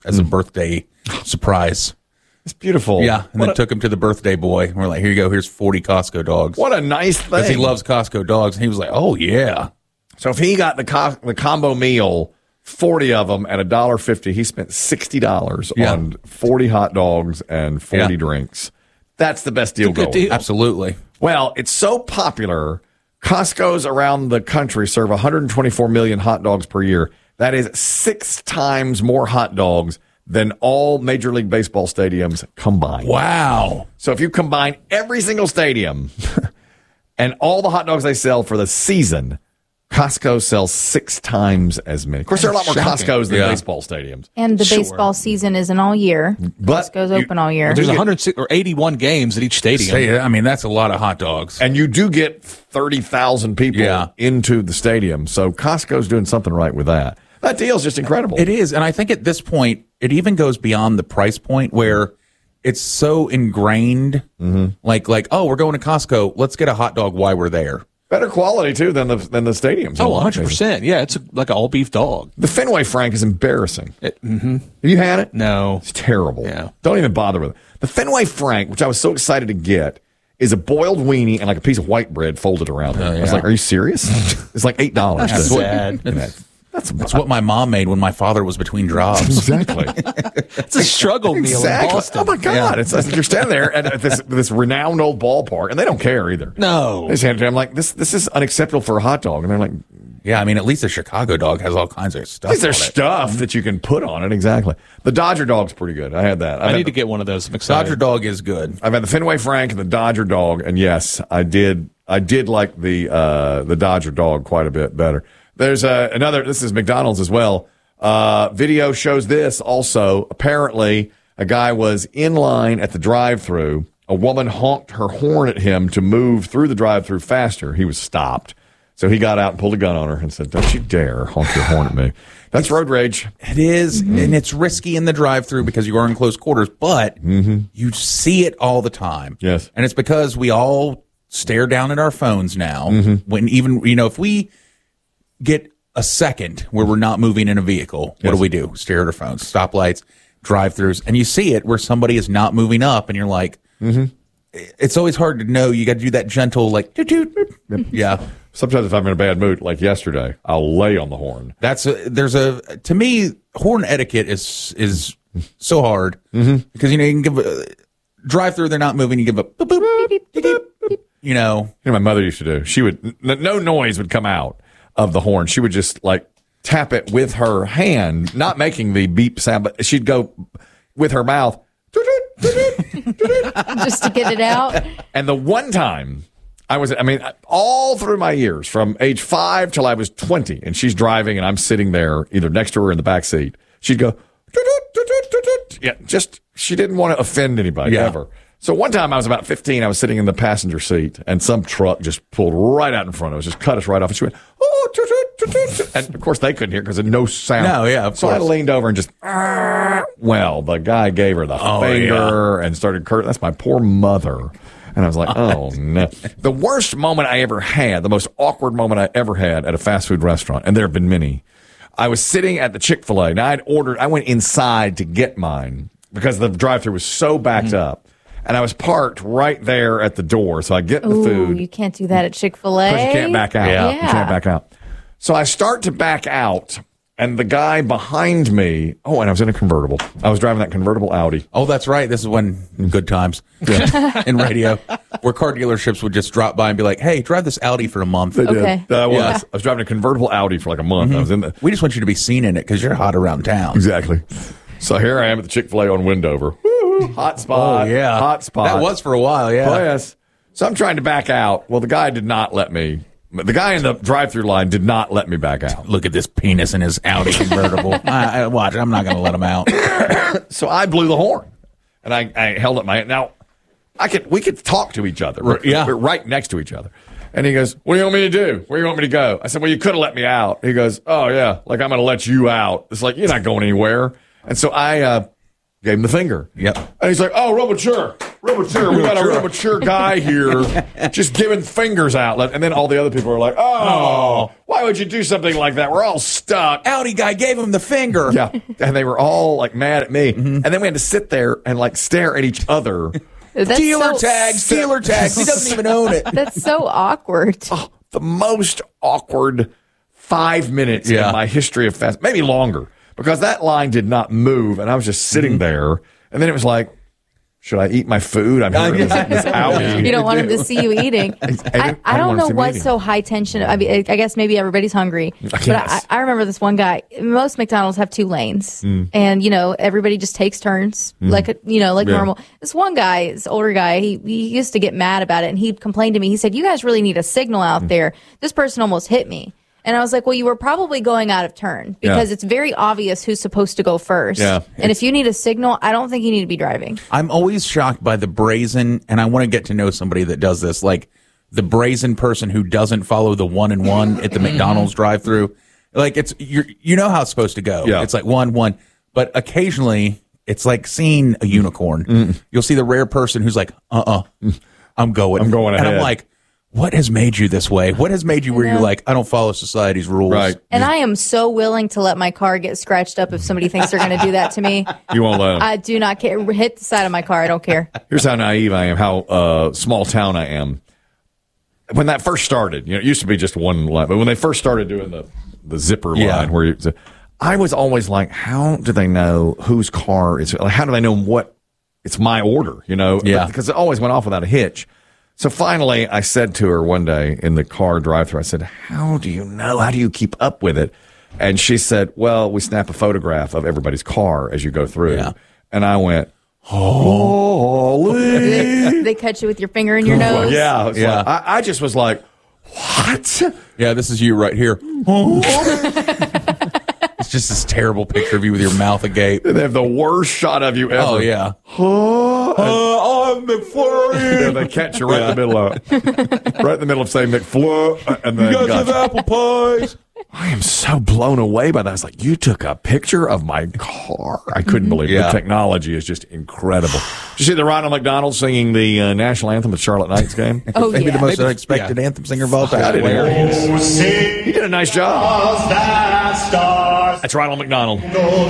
as a birthday surprise. It's beautiful. Yeah, and then took him to the birthday boy. And we're like, here you go. Here's 40 Costco dogs. What a nice thing. Because he loves Costco dogs. And he was like, oh, yeah. So if he got the combo meal, 40 of them at $1.50, he spent $60 on 40 hot dogs and 40 drinks. That's the best deal going. Deal. Absolutely. Well, it's so popular. Costco's around the country serve 124 million hot dogs per year. That is 6 times more hot dogs than all Major League Baseball stadiums combined. Wow. So if you combine every single stadium and all the hot dogs they sell for the season, Costco sells 6 times as many. Of course, there are a lot more Costcos than baseball stadiums. And the baseball season isn't all year. But Costco's open all year. There's 181 games at each stadium. I mean, that's a lot of hot dogs. And you do get 30,000 people into the stadium. So Costco's doing something right with that. That deal's just incredible. It is. And I think at this point, it even goes beyond the price point where it's so ingrained. Like, oh, we're going to Costco. Let's get a hot dog while we're there. Better quality, too, than the stadiums. Oh, 100%. Yeah, it's like an all-beef dog. The Fenway Frank is embarrassing. Have you had it? No. It's terrible. Yeah. Don't even bother with it. The Fenway Frank, which I was so excited to get, is a boiled weenie and like a piece of white bread folded around it. I was like, are you serious? It's like $8. That's sad. That's what my mom made when my father was between jobs. Exactly. It's a struggle meal in Boston. Oh, my God. It's like you're standing there at this renowned old ballpark, and they don't care either. No. They just hand it to them like, this is unacceptable for a hot dog. And they're like, yeah, I mean, at least the Chicago dog has all kinds of stuff. at least there's stuff that you can put on it. Exactly. The Dodger dog's pretty good. I had that. I need to get one of those. I'm excited. Dodger dog is good. I've had the Fenway Frank and the Dodger dog, and yes, I did like the Dodger dog quite a bit better. There's another, this is McDonald's as well. Video shows this also. Apparently, a guy was in line at the drive-thru. A woman honked her horn at him to move through the drive-thru faster. He was stopped. So he got out and pulled a gun on her and said, don't you dare honk your horn at me. That's road rage. It is, and it's risky in the drive-thru because you are in close quarters, but you see it all the time. Yes. And it's because we all stare down at our phones now. When even, if we get a second where we're not moving in a vehicle, what do? Stare at our phones, stoplights, drive-thrus, and you see it where somebody is not moving up, and you're like, it's always hard to know. You got to do that gentle, like, yeah. Sometimes if I'm in a bad mood, like yesterday, I'll lay on the horn. To me, horn etiquette is so hard because you can give a drive-through, they're not moving, you give a boop, boop, beep, beep, beep, my mother used to do. She would no noise would come out of the horn. She would just like tap it with her hand, not making the beep sound, but she'd go with her mouth just to get it out. And the one time all through my years, from age 5 till I was 20, and she's driving and I'm sitting there either next to her in the back seat, she'd go, she didn't want to offend anybody ever. So one time I was about 15, I was sitting in the passenger seat, and some truck just pulled right out in front of us, just cut us right off, and she went, oh, toot, toot, toot, toot. And of course they couldn't hear because of no sound. No, yeah, of so course. I leaned over and just, well, the guy gave her the finger and started curting. That's my poor mother. And I was like, oh, no. The worst moment I ever had, the most awkward moment I ever had at a fast food restaurant, and there have been many, I was sitting at the Chick-fil-A. Now, I went inside to get mine because the drive-thru was so backed up. And I was parked right there at the door. So I get the food. You can't do that at Chick-fil-A. Because you can't back out. Yeah. You can't back out. So I start to back out, and the guy behind me, and I was in a convertible. I was driving that convertible Audi. Oh, that's right. This is when good times in radio, where car dealerships would just drop by and be like, hey, drive this Audi for a month. They did. Okay. I was driving a convertible Audi for like a month. I was in the. We just want you to be seen in it because you're hot around town. Exactly. So here I am at the Chick-fil-A on Wendover. Woo, hot spot. Oh, yeah. Hot spot. That was for a while, yeah. Oh, yes. So I'm trying to back out. Well, the guy did not let me. The guy in the drive-thru line did not let me back out. Look at this penis in his Audi convertible. Watch, I'm not going to let him out. So I blew the horn, and I held up my hand. Now, we could talk to each other. We're right next to each other. And he goes, what do you want me to do? Where do you want me to go? I said, well, you could have let me out. He goes, oh, yeah, like I'm going to let you out. It's like, you're not going anywhere. And so I gave him the finger. Yep. And he's like, oh, Robert, sure. real mature. We got a real mature guy here just giving fingers out. And then all the other people are like, oh, why would you do something like that? We're all stuck. Audi guy gave him the finger. Yeah. And they were all like mad at me. And then we had to sit there and like stare at each other. Dealer tags. He doesn't even own it. That's so awkward. The most awkward 5 minutes in my history of fast, maybe longer, because that line did not move, and I was just sitting there, and then it was like, should I eat my food? I'm here this Audi. You don't want him to see you eating. I don't know what's so high tension. I mean, I guess maybe everybody's hungry. But I remember this one guy. Most McDonald's have 2 lanes, and everybody just takes turns, like normal. This one guy, this older guy, he used to get mad about it, and he'd complain to me. He said, "You guys really need a signal out there. This person almost hit me." And I was like, well, you were probably going out of turn because it's very obvious who's supposed to go first. Yeah. And if you need a signal, I don't think you need to be driving. I'm always shocked by the brazen, and I want to get to know somebody that does this, like the brazen person who doesn't follow the 1-and-1 at the McDonald's drive-through. Like you know how it's supposed to go. Yeah. It's like 1-1, but occasionally it's like seeing a unicorn. You'll see the rare person who's like, I'm going ahead. And I'm like, what has made you this way? What has made you where you're like, I don't follow society's rules? Right. And I am so willing to let my car get scratched up if somebody thinks they're going to do that to me. You won't let them. I do not care. Hit the side of my car. I don't care. Here's how naive I am, how small town I am. When that first started, it used to be just one line, but when they first started doing the zipper line, where I was always like, how do they know whose car is? Like, how do they know what it's my order? Because it always went off without a hitch. So finally, I said to her one day in the car drive-thru, I said, how do you know? How do you keep up with it? And she said, well, we snap a photograph of everybody's car as you go through. Yeah. And I went, holy. They cut you with your finger in your nose? Yeah. Like, I just was like, what? Yeah, this is you right here. It's just this terrible picture of you with your mouth agape. They have the worst shot of you ever. Oh, yeah. I'm McFlurry. They catch you right in the middle of saying McFlurry. And then you guys have apple pies. I am so blown away by that. I was like, you took a picture of my car. I couldn't believe it. The technology is just incredible. Did you see the Ronald McDonald singing the national anthem at Charlotte Knights game? Maybe the most unexpected anthem singer of all time. He did a nice job. That's Ronald McDonald.